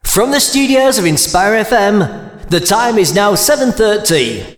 From the studios of Inspire FM, the time is now 7:30.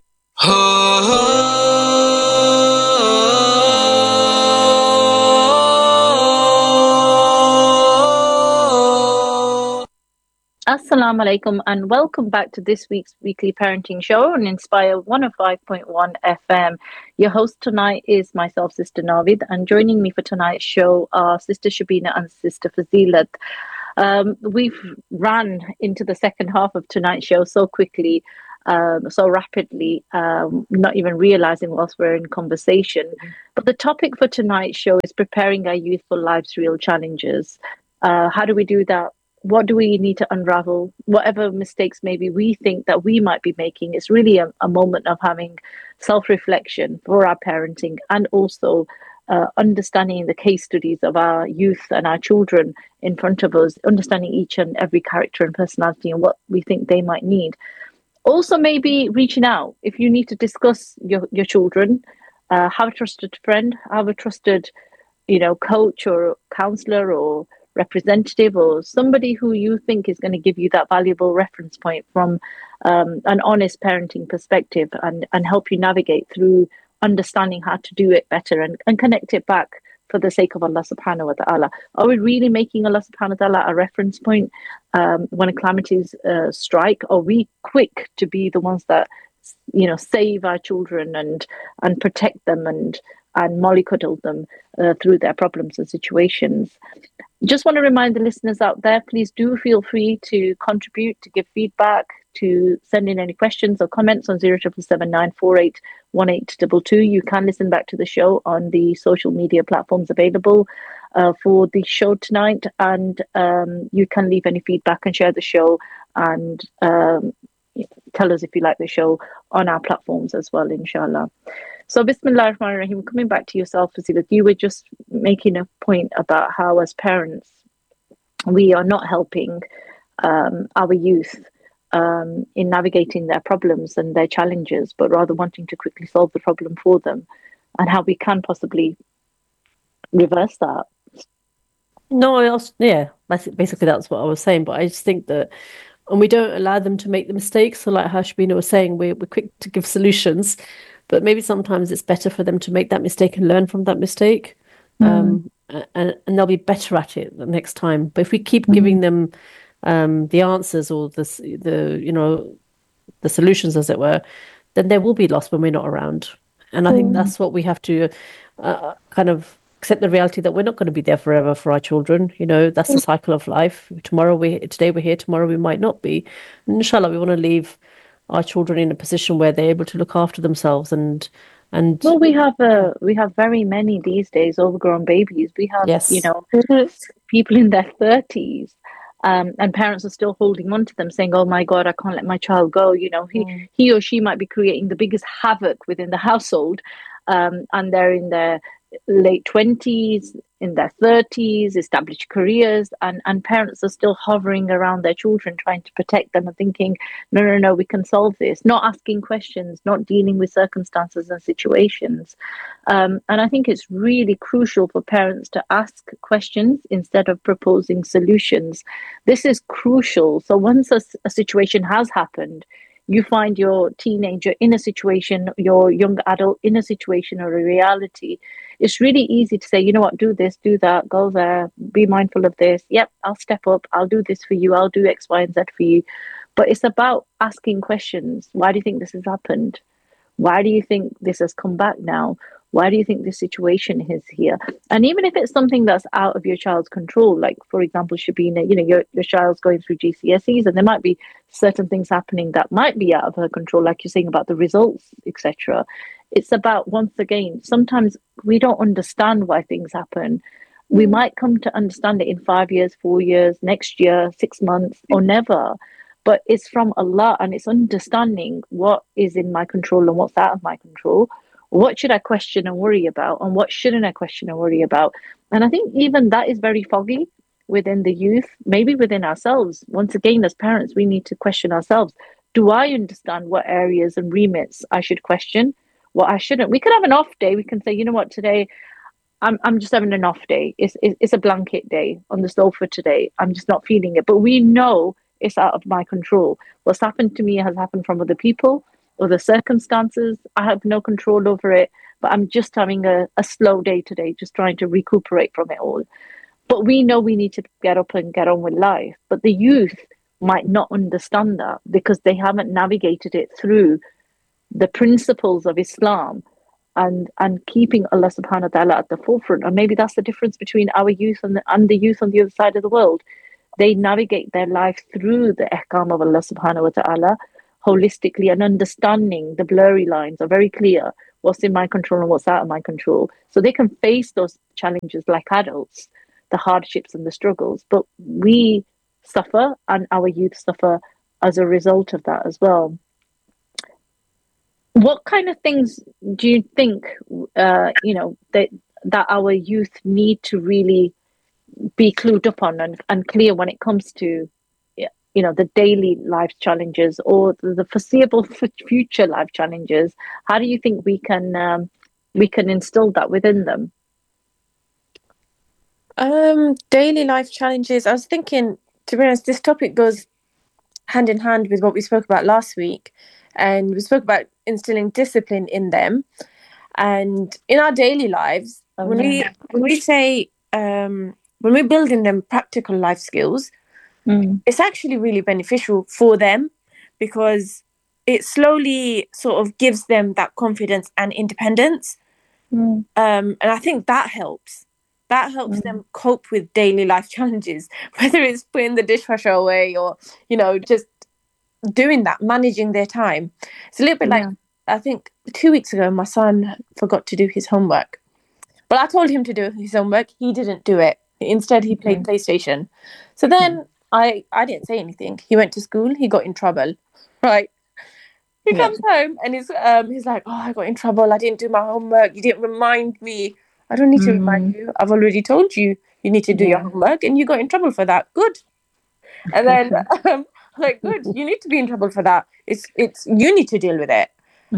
Assalamu alaikum and welcome back to this week's weekly parenting show on Inspire 105.1 FM. Your host tonight is myself, Sister Navid, and joining me for tonight's show are Sister Shabina and Sister Fazilat. We've ran into the second half of tonight's show so quickly, so rapidly, not even realizing whilst we're in conversation. But the topic for tonight's show is preparing our youth for life's real challenges. How do we do that? What do we need to unravel? Whatever mistakes maybe we think that we might be making, it's really a moment of having self-reflection for our parenting and also understanding the case studies of our youth and our children in front of us, understanding each and every character and personality and what we think they might need. Also, maybe reaching out if you need to discuss your children, have a trusted friend, have a trusted, coach or counselor or representative or somebody who you think is going to give you that valuable reference point from an honest parenting perspective and help you navigate through understanding how to do it better and connect it back for the sake of Allah subhanahu wa ta'ala. Are we really making Allah subhanahu wa ta'ala a reference point when calamities strike? Are we quick to be the ones that save our children and protect them and mollycoddle them through their problems and situations? Just want to remind the listeners out there, please do feel free to contribute, to give feedback, to send in any questions or comments on 0777948182. You can listen back to the show on the social media platforms available for the show tonight, and you can leave any feedback and share the show and tell us if you like the show on our platforms as well, inshallah. So, Bismillah ar-Rahman ar-Rahim, coming back to yourself, Fazilat, you were just making a point about how as parents, we are not helping our youth in navigating their problems and their challenges, but rather wanting to quickly solve the problem for them and how we can possibly reverse that. No, basically that's what I was saying, but I just think that and we don't allow them to make the mistakes. So like how Shabina was saying, we're quick to give solutions, but maybe sometimes it's better for them to make that mistake and learn from that mistake. And they'll be better at it the next time. But if we keep giving them the answers or the solutions, as it were, then they will be lost when we're not around. And I think that's what we have to kind of accept the reality that we're not going to be there forever for our children. That's the cycle of life. Today we're here, tomorrow we might not be. And inshallah, we want to leave our children in a position where they're able to look after themselves and well, we have very many these days overgrown babies. We have people in their 30s and parents are still holding on to them saying, oh my God, I can't let my child go. He or she might be creating the biggest havoc within the household, and they're in their late 20s, in their 30s, established careers, and parents are still hovering around their children trying to protect them and thinking, no, we can solve this, not asking questions, not dealing with circumstances and situations. And I think it's really crucial for parents to ask questions instead of proposing solutions. This is crucial. So once a situation has happened, you find your teenager in a situation, your young adult in a situation or a reality, it's really easy to say, you know what, do this, do that, go there, be mindful of this. Yep, I'll step up, I'll do this for you, I'll do X, Y, and Z for you. But it's about asking questions. Why do you think this has happened? Why do you think this has come back now? Why do you think this situation is here? And even if it's something that's out of your child's control, like, for example, Shabina, your child's going through GCSEs and there might be certain things happening that might be out of her control, like you're saying about the results, etc. It's about, once again, sometimes we don't understand why things happen. We might come to understand it in 5 years, 4 years, next year, 6 months, or never. But it's from Allah, and it's understanding what is in my control and what's out of my control. What should I question and worry about, and what shouldn't I question and worry about? And I think even that is very foggy within the youth, maybe within ourselves. Once again, as parents, we need to question ourselves. Do I understand what areas and remits I should question, what I shouldn't? We could have an off day. We can say, you know what, today I'm just having an off day. It's a blanket day on the sofa today. I'm just not feeling it. But we know it's out of my control. What's happened to me has happened from other people or the circumstances. I have no control over it, but I'm just having a slow day today, just trying to recuperate from it all. But we know we need to get up and get on with life. But the youth might not understand that because they haven't navigated it through the principles of Islam and keeping Allah subhanahu wa ta'ala at the forefront. And maybe that's the difference between our youth and the youth on the other side of the world. They navigate their life through the ahkam of Allah subhanahu wa ta'ala holistically, and understanding the blurry lines are very clear, what's in my control and what's out of my control. So they can face those challenges like adults, the hardships and the struggles. But we suffer and our youth suffer as a result of that as well. What kind of things do you think, that our youth need to really be clued up on and clear when it comes to, the daily life challenges or the foreseeable future life challenges? How do you think we can instill that within them? Daily life challenges. I was thinking, to be honest, this topic goes hand in hand with what we spoke about last week. And we spoke about instilling discipline in them. And in our daily lives, when we say, when we build in them practical life skills, it's actually really beneficial for them because it slowly sort of gives them that confidence and independence. And I think that helps. That helps them cope with daily life challenges, whether it's putting the dishwasher away or, just doing that, managing their time. It's a little bit like, I think 2 weeks ago, my son forgot to do his homework. Well, I told him to do his homework. He didn't do it. Instead, he played PlayStation. So then I didn't say anything. He went to school. He got in trouble, right? He comes home and he's like, oh, I got in trouble. I didn't do my homework. You didn't remind me. I don't need to remind you. I've already told you you need to do your homework and you got in trouble for that. Good. And then like, good, you need to be in trouble for that. It's you need to deal with it.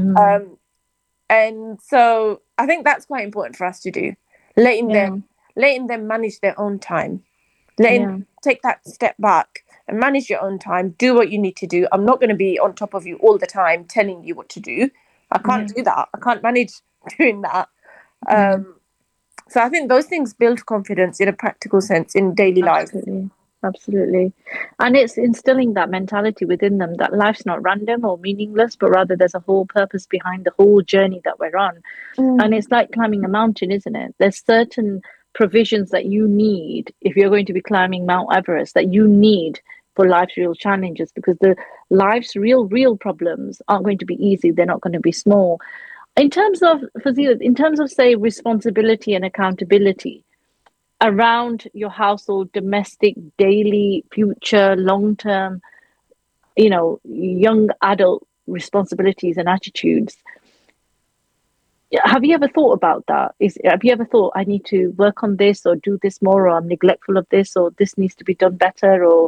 And so I think that's quite important for us to do. Letting them manage their own time. Take that step back and manage your own time. Do what you need to do. I'm not going to be on top of you all the time telling you what to do. I can't do that. I can't manage doing that. So I think those things build confidence in a practical sense in daily life. Absolutely. And it's instilling that mentality within them that life's not random or meaningless, but rather there's a whole purpose behind the whole journey that we're on. And it's like climbing a mountain, isn't it? There's certain provisions that you need if you're going to be climbing Mount Everest, that you need for life's real challenges, because the life's real problems aren't going to be easy. They're not going to be small. In terms of, Fazila, say, responsibility and accountability around your household, domestic, daily, future, long-term, young adult responsibilities and attitudes, have you ever thought about that? Have you ever thought, I need to work on this or do this more, or I'm neglectful of this, or this needs to be done better, or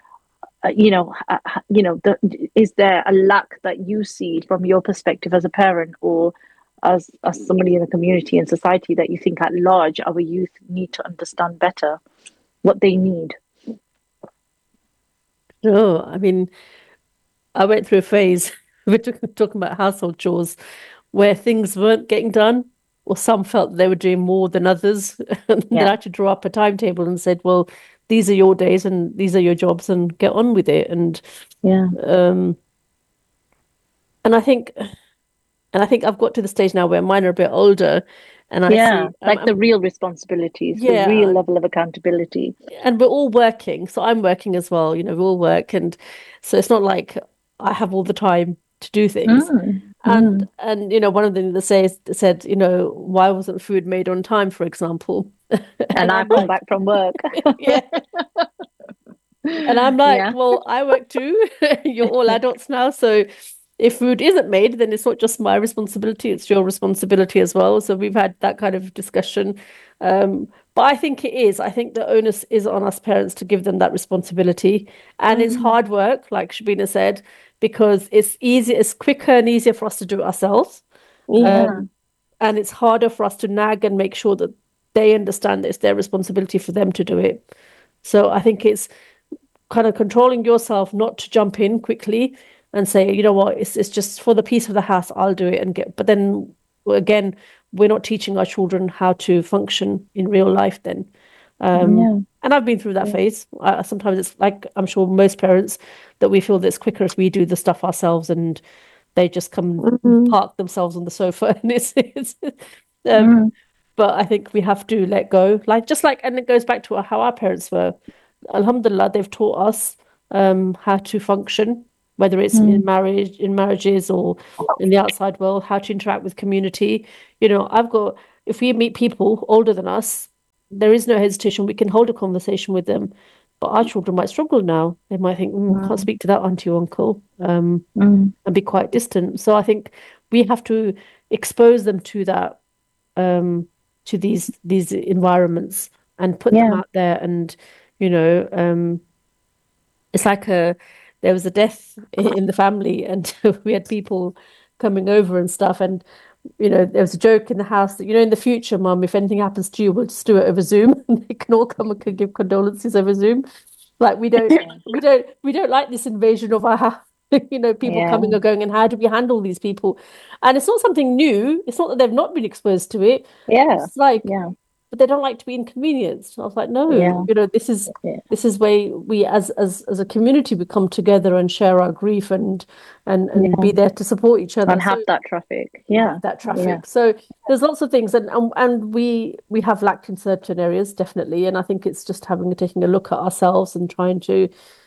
is there a lack that you see from your perspective as a parent or as somebody in the community and society that you think at large our youth need to understand better what they need? No, I mean, I went through a phase, we're talking about household chores, where things weren't getting done, or some felt they were doing more than others. And they had to draw up a timetable and said, well, these are your days and these are your jobs and get on with it. And I think I've got to the stage now where mine are a bit older, and I see the real responsibilities, the real level of accountability. And we're all working, so I'm working as well. We all work, and so it's not like I have all the time to do things. And one of them said, why wasn't food made on time, for example? And I've come back from work. And I'm like, well, I work too. You're all adults now, so if food isn't made, then it's not just my responsibility, it's your responsibility as well. So we've had that kind of discussion. But I think it is. I think the onus is on us parents to give them that responsibility. And it's hard work, like Shabina said, because it's quicker and easier for us to do it ourselves. And it's harder for us to nag and make sure that they understand that it's their responsibility for them to do it. So I think it's kind of controlling yourself not to jump in quickly and say, you know what, it's just for the peace of the house, I'll do it and get. But then again, we're not teaching our children how to function in real life then. And I've been through that phase. Sometimes it's like, I'm sure most parents, that we feel that it's quicker if we do the stuff ourselves and they just come park themselves on the sofa. And but I think we have to let go. And it goes back to how our parents were. Alhamdulillah, they've taught us how to function, whether it's in marriages or in the outside world, how to interact with community. If we meet people older than us, there is no hesitation. We can hold a conversation with them. But our children might struggle now. They might think, can't speak to that auntie or uncle, and be quite distant. So I think we have to expose them to that, to these environments and put them out there. And, it's like there was a death in the family and we had people coming over and stuff. And, there was a joke in the house that, in the future, Mum, if anything happens to you, we'll just do it over Zoom and they can all come and can give condolences over Zoom. Like we don't like this invasion of our house, people coming or going, and how do we handle these people? And it's not something new. It's not that they've not been exposed to it. It's like, but they don't like to be inconvenienced. I was like, no, this is where we as a community, we come together and share our grief and be there to support each other and have that traffic. So there's lots of things, and we have lacked in certain areas, definitely. And I think it's just taking a look at ourselves and trying to,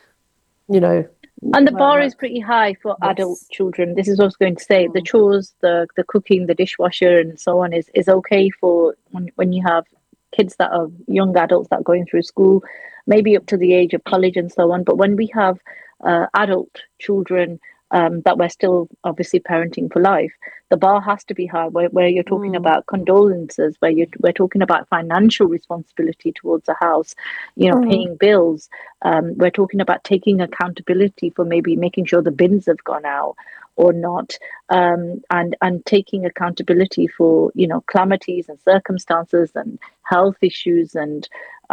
and the bar is pretty high for adult children. This is what I was going to say. The chores, the cooking, the dishwasher, and so on is okay for when you have kids that are young adults that are going through school, maybe up to the age of college and so on. But when we have adult children that we're still obviously parenting for life, the bar has to be high, where you're talking about condolences, we're talking about financial responsibility towards a house, paying bills. We're talking about taking accountability for maybe making sure the bins have gone out or not, and taking accountability for calamities and circumstances and health issues and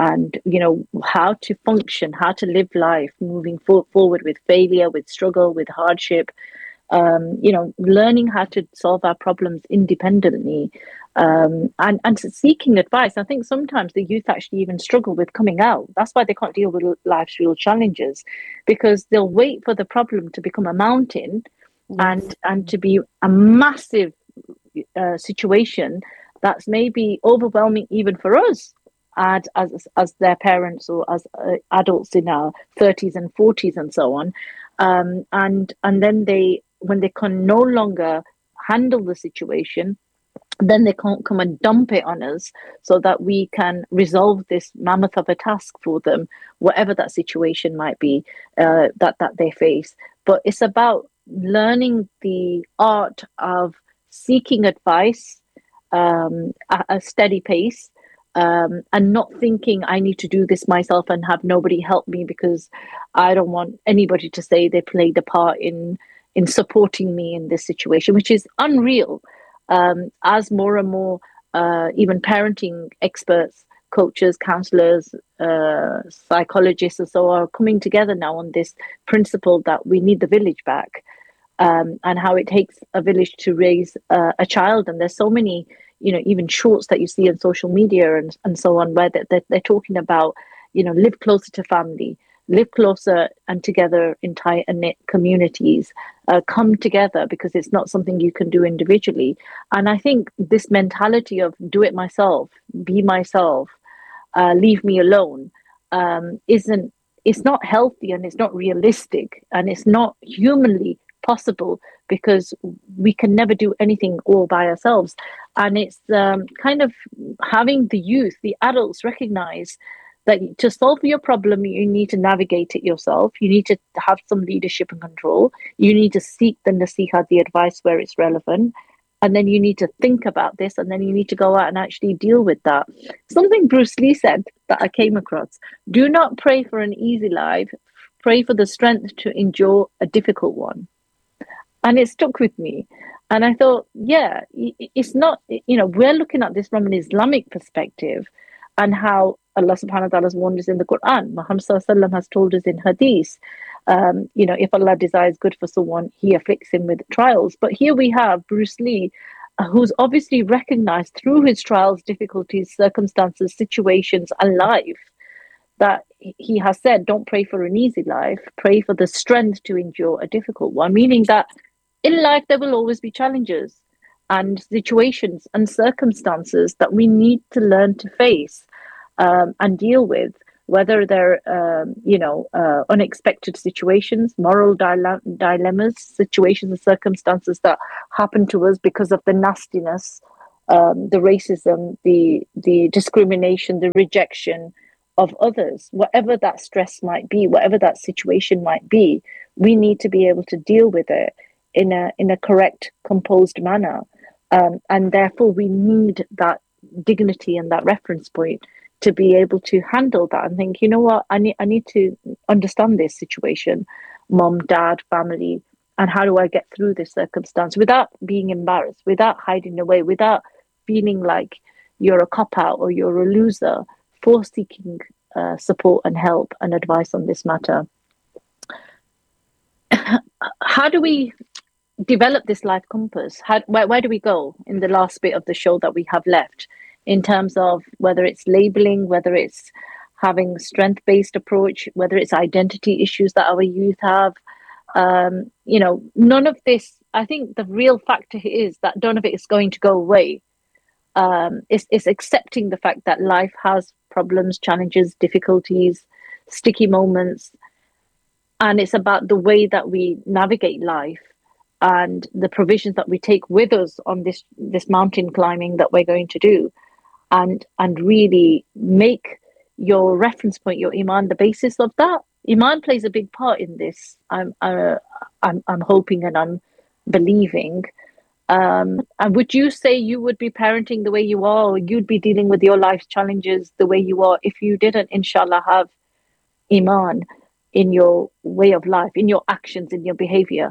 how to function, how to live life moving forward with failure, with struggle, with hardship, learning how to solve our problems independently, and seeking advice. I think sometimes the youth actually even struggle with coming out. That's why they can't deal with life's real challenges, because they'll wait for the problem to become a mountain and to be a massive situation that's maybe overwhelming even for us as their parents or as adults in our 30s and 40s and so on, and then when they can no longer handle the situation, then they can't come and dump it on us so that we can resolve this mammoth of a task for them, whatever that situation might be that they face. But it's about learning the art of seeking advice at a steady pace, and not thinking I need to do this myself and have nobody help me, because I don't want anybody to say they played a part in supporting me in this situation, which is unreal. As more and more even parenting experts, coaches, counselors, psychologists and so on are coming together now on this principle that we need the village back, and how it takes a village to raise a child. And there's so many even shorts that you see on social media and so on, where they're talking about, live closer to family, live closer and together in tight and knit communities, come together, because it's not something you can do individually. And I think this mentality of do it myself, be myself, leave me alone, it's not healthy, and it's not realistic, and it's not humanly possible, because we can never do anything all by ourselves. And it's kind of having the youth, the adults, recognize that to solve your problem, you need to navigate it yourself. You need to have some leadership and control. You need to seek the nasiha, the advice where it's relevant. And then you need to think about this, and then you need to go out and actually deal with that. Something Bruce Lee said that I came across: do not pray for an easy life, pray for the strength to endure a difficult one. And it stuck with me. And I thought, it's not, we're looking at this from an Islamic perspective, and how Allah subhanahu wa ta'ala has warned us in the Quran. Muhammad sallallahu alaihi wasallam has told us in hadith. If Allah desires good for someone, he afflicts him with trials. But here we have Bruce Lee, who's obviously recognized through his trials, difficulties, circumstances, situations, and life, that he has said, don't pray for an easy life, pray for the strength to endure a difficult one, meaning that in life there will always be challenges and situations and circumstances that we need to learn to face and deal with, whether they're unexpected situations, moral dilemmas, situations and circumstances that happen to us because of the nastiness, the racism, the discrimination, the rejection of others. Whatever that stress might be, whatever that situation might be, we need to be able to deal with it in a correct, composed manner, and therefore we need that dignity and that reference point to be able to handle that and think, you know what, I need to understand this situation, mom, dad, family, and how do I get through this circumstance without being embarrassed, without hiding away, without feeling like you're a cop-out or you're a loser, for seeking support and help and advice on this matter. How do we develop this life compass? Where do we go in the last bit of the show that we have left, in terms of whether it's labeling, whether it's having strength-based approach, whether it's identity issues that our youth have? None of this, I think the real factor is that none of it is going to go away. It's accepting the fact that life has problems, challenges, difficulties, sticky moments, and it's about the way that we navigate life and the provisions that we take with us on this mountain climbing that we're going to do, and really make your reference point, your iman, the basis of that. Iman plays a big part in this. I'm hoping and I'm believing. And would you say you would be parenting the way you are, or you'd be dealing with your life challenges the way you are, if you didn't, inshallah, have iman in your way of life, in your actions, in your behavior?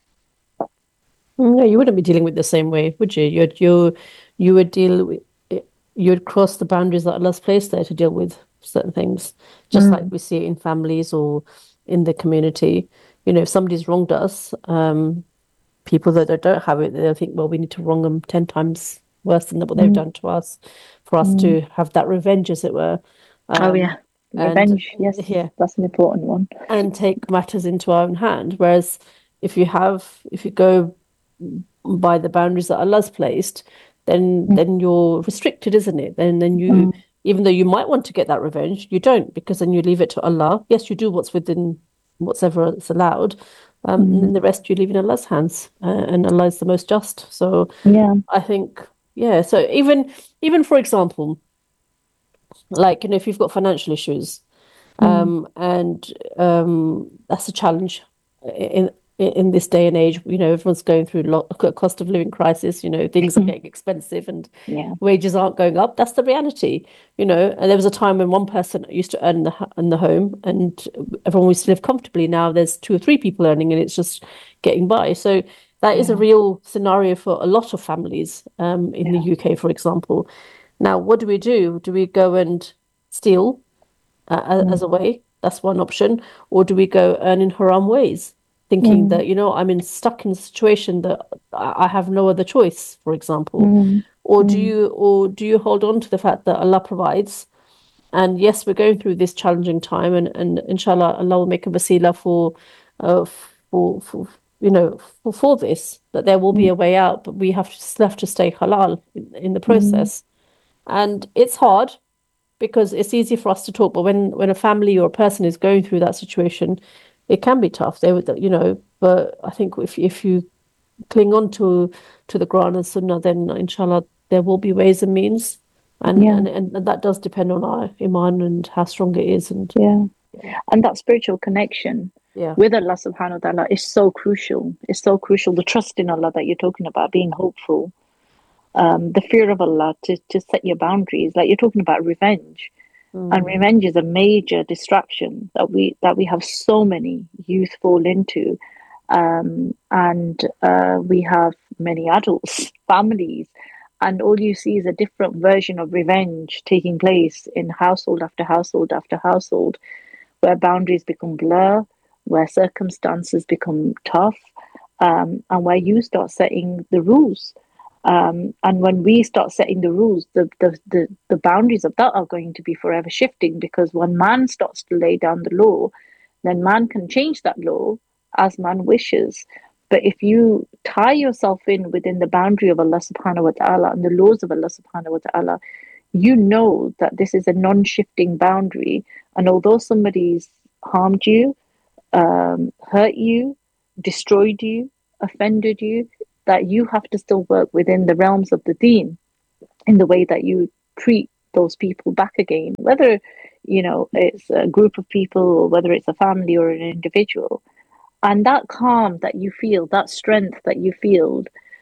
No, you wouldn't be dealing with the same way, would you? You would deal with, you would cross the boundaries that Allah's placed there to deal with certain things, just like we see it in families or in the community. If somebody's wronged us, people that don't have it, they'll think, well, we need to wrong them 10 times worse than what they've done to us, for us to have that revenge, as it were. Revenge, yes, that's an important one. And take matters into our own hand. Whereas if you go by the boundaries that Allah's placed, then you're restricted, isn't it? Then you, even though you might want to get that revenge, you don't, because then you leave it to Allah. Yes, you do what's within whatever is allowed, and then the rest you leave in Allah's hands, and Allah is the most just. So I think, so even for example, like, if you've got financial issues, and that's a challenge in this day and age. Everyone's going through a cost of living crisis. Things are getting expensive, and wages aren't going up. That's the reality. And there was a time when one person used to earn in the home, and everyone used to live comfortably. Now there's 2 or 3 people earning, and it's just getting by. So that is a real scenario for a lot of families in the UK, for example. Now, what do? Do we go and steal as a way? That's one option. Or do we go earn in haram ways, thinking that, I'm stuck in a situation that I have no other choice, for example? Or do you hold on to the fact that Allah provides? And yes, we're going through this challenging time, and inshallah, Allah will make a wasila for this, that there will be a way out, but we have to stay halal in the process. And it's hard, because it's easy for us to talk, but when a family or a person is going through that situation, it can be tough. But I think if you cling on to the Quran and Sunnah, then inshallah there will be ways and means, and that does depend on our iman and how strong it is, and that spiritual connection with Allah subhanahu wa ta'ala is so crucial. It's so crucial. The trust in Allah that you're talking about, being hopeful. The fear of Allah to set your boundaries, like you're talking about revenge, and revenge is a major distraction that we have so many youth fall into, and we have many adults, families, and all you see is a different version of revenge taking place in household after household after household, where boundaries become blur, where circumstances become tough, and where you start setting the rules. And when we start setting the rules, the boundaries of that are going to be forever shifting, because when man starts to lay down the law, then man can change that law as man wishes. But if you tie yourself in within the boundary of Allah subhanahu wa ta'ala and the laws of Allah subhanahu wa ta'ala, you know that this is a non-shifting boundary. And although somebody's harmed you, hurt you, destroyed you, offended you, that you have to still work within the realms of the deen in the way that you treat those people back again, whether it's a group of people or whether it's a family or an individual. And that calm that you feel, that strength that you feel,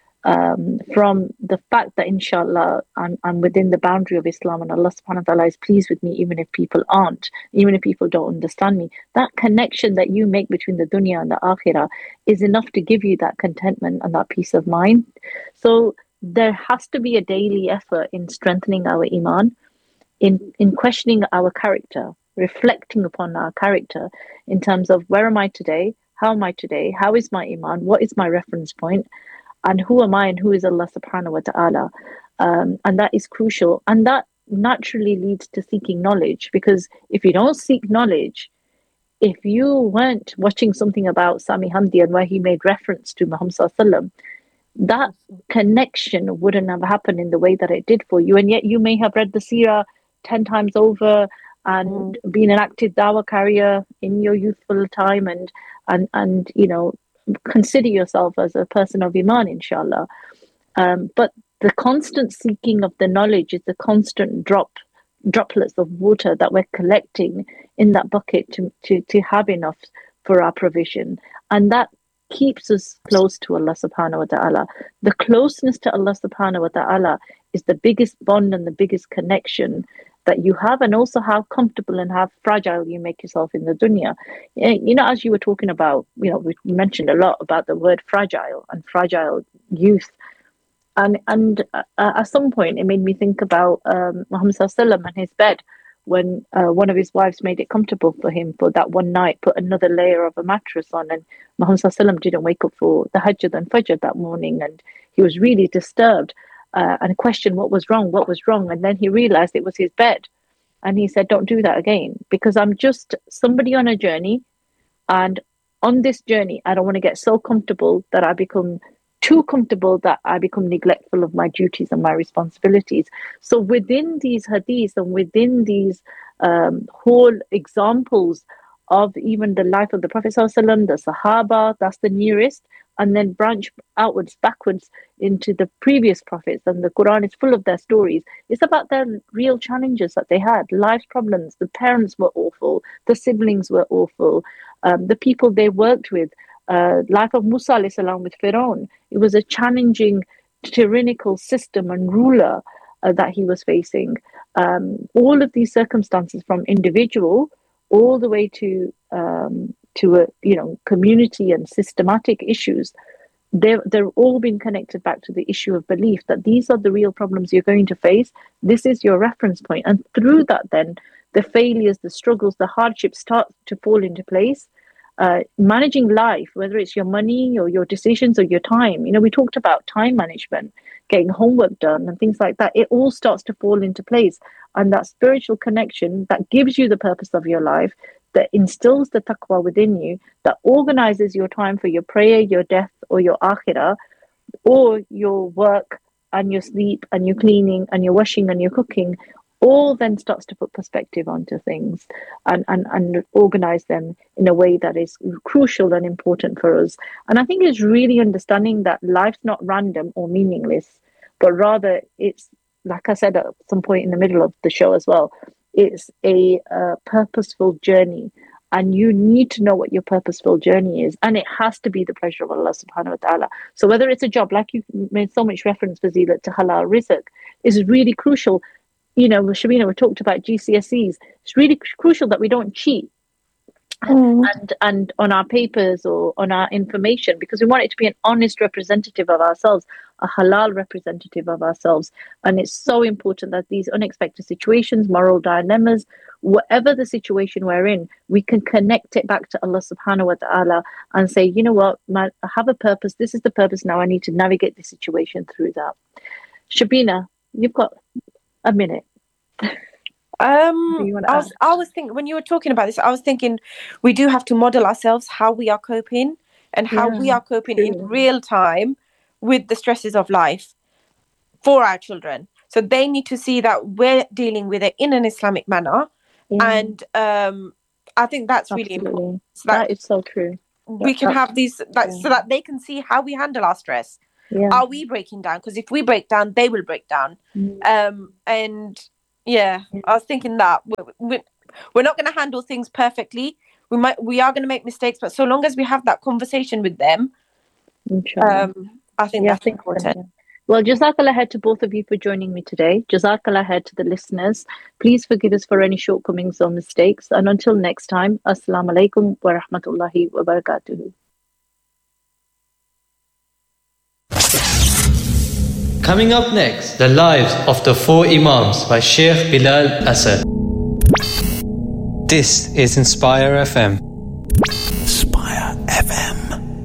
from the fact that inshallah I'm within the boundary of Islam and Allah subhanahu wa ta'ala is pleased with me, even if people aren't, even if people don't understand me, that connection that you make between the dunya and the akhirah is enough to give you that contentment and that peace of mind. So there has to be a daily effort in strengthening our iman, in questioning our character, reflecting upon our character in terms of where am I today, how am I today, how is my iman, what is my reference point, and who am I and who is Allah subhanahu wa ta'ala. And that is crucial. And that naturally leads to seeking knowledge, because if you don't seek knowledge, if you weren't watching something about Sami Hamdi and where he made reference to Muhammad sallallahu alaihi wasallam, that connection wouldn't have happened in the way that it did for you. And yet you may have read the seerah 10 times over and been an active dawah carrier in your youthful time, and consider yourself as a person of iman, inshallah. But the constant seeking of the knowledge is the constant droplets of water that we're collecting in that bucket to have enough for our provision. And that keeps us close to Allah subhanahu wa ta'ala. The closeness to Allah subhanahu wa ta'ala is the biggest bond and the biggest connection that you have, and also how comfortable and how fragile you make yourself in the dunya. As you were talking about, we mentioned a lot about the word fragile and fragile youth. And at some point, it made me think about Muhammad sallallahu alaihi wasallam and his bed, when one of his wives made it comfortable for him for that one night, put another layer of a mattress on, and Muhammad sallallahu alaihi wasallam didn't wake up for the Hajj and Fajr that morning, and he was really disturbed and questioned what was wrong, and then he realized it was his bed, and he said, "Don't do that again, because I'm just somebody on a journey, and on this journey, I don't want to get so comfortable that I become too comfortable that I become neglectful of my duties and my responsibilities." So within these hadiths and within these whole examples of even the life of the Prophet ﷺ, the Sahaba, that's the nearest, and then branch outwards, backwards into the previous prophets, and the Quran is full of their stories. It's about their real challenges that they had, life problems. The parents were awful, the siblings were awful, the people they worked with, life of Musa alayhi salam with Pharaoh. It was a challenging, tyrannical system and ruler that he was facing. All of these circumstances, from individual all the way to community and systematic issues, they're all been connected back to the issue of belief, that these are the real problems you're going to face. This is your reference point. And through that, then the failures, the struggles, the hardships start to fall into place. Managing life, whether it's your money or your decisions or your time. We talked about time management, getting homework done and things like that. It all starts to fall into place. And that spiritual connection that gives you the purpose of your life, that instills the taqwa within you, that organizes your time for your prayer, your death, or your akhirah, or your work and your sleep and your cleaning and your washing and your cooking, all then starts to put perspective onto things and organize them in a way that is crucial and important for us. And I think it's really understanding that life's not random or meaningless, but rather it's, like I said at some point in the middle of the show as well, it's a purposeful journey. And you need to know what your purposeful journey is. And it has to be the pleasure of Allah subhanahu wa ta'ala. So whether it's a job, like you made so much reference, Fazilat, to halal rizq, is really crucial. Shabina, we talked about GCSEs. It's really crucial that we don't cheat. and on our papers or on our information, because we want it to be an honest representative of ourselves, a halal representative of ourselves. And it's so important that these unexpected situations, moral dilemmas, whatever the situation we're in, we can connect it back to Allah subhanahu wa ta'ala and say, you know what, I have a purpose. This is the purpose now. I need to navigate the situation through that. Shabina, you've got a minute. I was thinking, when you were talking about this, I was thinking we do have to model ourselves how we are coping and how we are coping in real time with the stresses of life for our children. So they need to see that we're dealing with it in an Islamic manner. And I think that's really important. So that is so true. We can have these, so that they can see how we handle our stress. Are we breaking down? Because if we break down, they will break down. I was thinking that we're not going to handle things perfectly. We are going to make mistakes, but so long as we have that conversation with them, I think that's important. Well, Jazakallah khair to both of you for joining me today. Jazakallah khair to the listeners. Please forgive us for any shortcomings or mistakes. And until next time, Assalamu alaikum wa rahmatullahi wa barakatuhu. Coming up next, the lives of the 4 Imams by Sheikh Bilal Asad. This is Inspire FM. Inspire FM.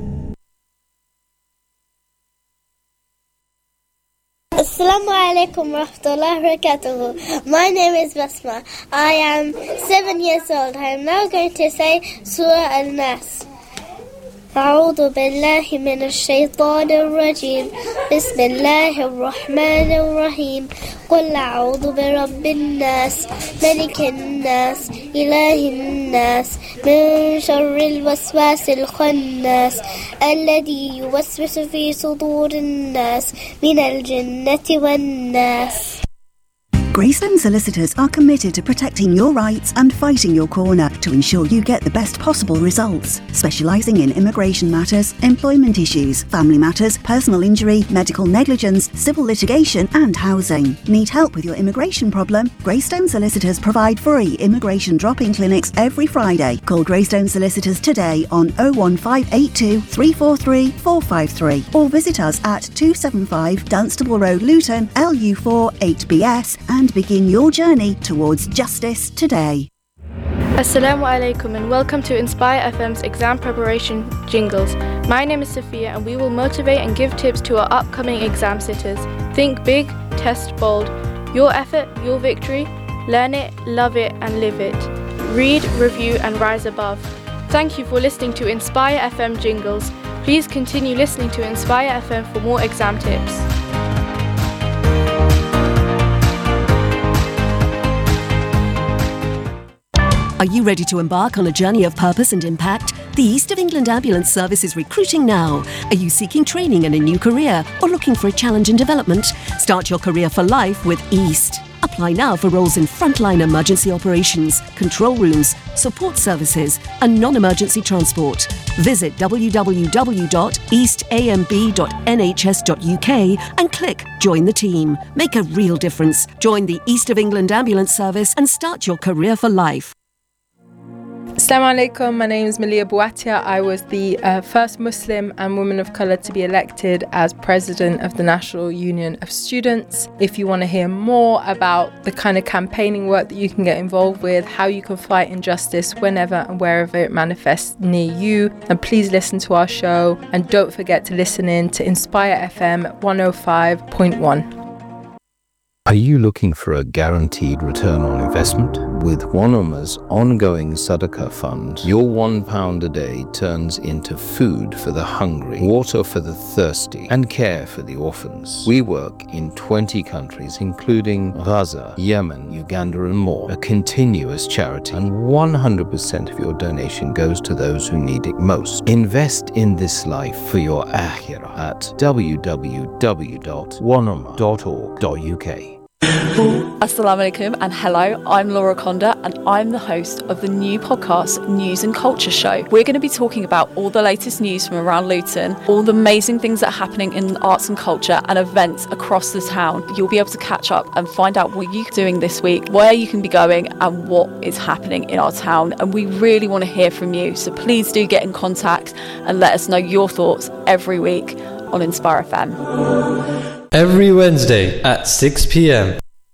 Assalamu alaikum wa rahmatullahi wa barakatuhu. My name is Basma. I am 7 years old. I am now going to say Surah Al-Nas. أعوذ بالله من الشيطان الرجيم بسم الله الرحمن الرحيم قل أعوذ برب الناس ملك الناس إله الناس من شر الوسواس الخناس الذي يوسوس في صدور الناس من الجنة والناس. Greystone Solicitors are committed to protecting your rights and fighting your corner to ensure you get the best possible results. Specialising in immigration matters, employment issues, family matters, personal injury, medical negligence, civil litigation and housing. Need help with your immigration problem? Greystone Solicitors provide free immigration drop-in clinics every Friday. Call Greystone Solicitors today on 01582 343 453 or visit us at 275 Dunstable Road, Luton, LU4 8BS and begin your journey towards justice today. Assalamu alaikum and welcome to Inspire FM's exam preparation jingles. My name is Sophia and we will motivate and give tips to our upcoming exam sitters. Think big, test bold. Your effort, your victory. Learn it, love it and live it. Read, review and rise above. Thank you for listening to Inspire FM jingles. Please continue listening to Inspire FM for more exam tips. Are you ready to embark on a journey of purpose and impact? The East of England Ambulance Service is recruiting now. Are you seeking training in a new career or looking for a challenge in development? Start your career for life with East. Apply now for roles in frontline emergency operations, control rooms, support services and non-emergency transport. Visit www.eastamb.nhs.uk and click Join the Team. Make a real difference. Join the East of England Ambulance Service and start your career for life. Assalamu alaikum, my name is Malia Bouatia. I was the first Muslim and woman of colour to be elected as President of the National Union of Students. If you want to hear more about the kind of campaigning work that you can get involved with, how you can fight injustice whenever and wherever it manifests near you, then please listen to our show and don't forget to listen in to Inspire FM 105.1. Are you looking for a guaranteed return on investment? With Wanama's ongoing Sadaqah fund, your £1 a day turns into food for the hungry, water for the thirsty, and care for the orphans. We work in 20 countries, including Gaza, Yemen, Uganda, and more. A continuous charity, and 100% of your donation goes to those who need it most. Invest in this life for your akhirah at www.wanama.org.uk. Assalamu alaikum and hello, I'm Laura Conda and I'm the host of the new podcast News and Culture Show. We're going to be talking about all the latest news from around Luton, all the amazing things that are happening in arts and culture and events across the town. You'll be able to catch up and find out what you're doing this week, where you can be going and what is happening in our town. And we really want to hear from you, so please do get in contact and let us know your thoughts every week on Inspire FM. Every Wednesday at 6 p.m.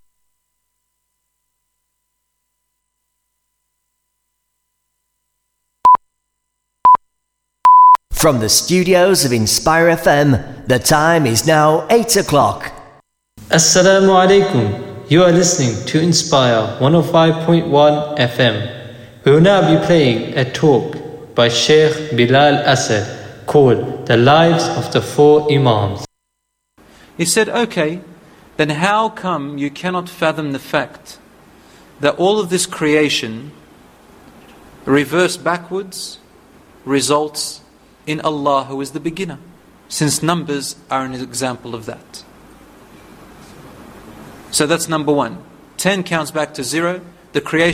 From the studios of Inspire FM, the time is now 8 o'clock. Assalamu alaikum. You are listening to Inspire 105.1 FM. We will now be playing a talk by Sheikh Bilal Asad called The Lives of the Four Imams. He said, okay, then how come you cannot fathom the fact that all of this creation, reverse backwards, results in Allah, who is the beginner, since numbers are an example of that. So that's number one. 10 counts back to 0. The creation